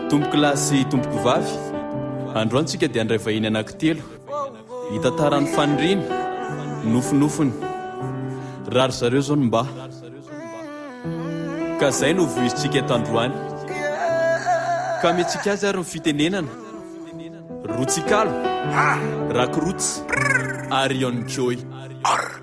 tompoko lasy tompoko vavy androantsika dia andray vahiny anankitelo hitatarany faniriny nofinofiny rary zareo zao ny mba ka zay no voizitsika eto androany ka metsika azy ary ny fitenenana rotsikalo rakirotsy ary Ion Joy